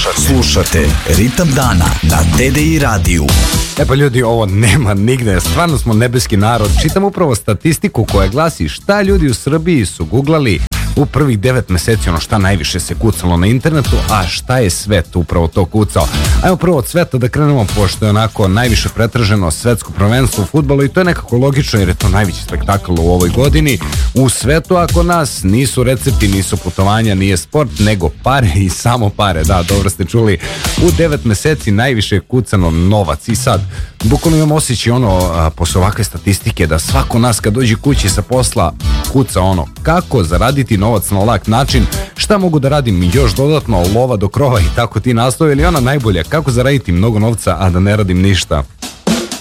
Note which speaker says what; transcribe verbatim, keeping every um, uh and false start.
Speaker 1: Slušate Ritam dana na T D I radiju.
Speaker 2: E pa ljudi, ovo nema nigde, stvarno smo nebeski narod. Čitam upravo statistiku koja glasi šta ljudi u Srbiji su guglali u prvih devet meseci, ono šta najviše se kucalo na internetu, a šta je svet upravo to kucao. Ajmo prvo od sveta da krenemo, pošto je onako najviše pretraženo svetsko prvenstvo u fudbalu i to je nekako logično jer je to najveći spektakl u ovoj godini u svetu, ako nas nisu recepti, nisu putovanja, nije sport, nego pare i samo pare. Da, dobro ste čuli, u devet meseci najviše je kucano novac i sad, bukvalno imam osjećaj ono, a, posle ovakve statistike, da svako nas kad dođe kući sa posla kuca ono, kako zaraditi novac na lak način, šta mogu da radim još dodatno, lova do krova i tako ti naslovi, ili ona najbolja, kako zaraditi mnogo novca, a da ne radim ništa.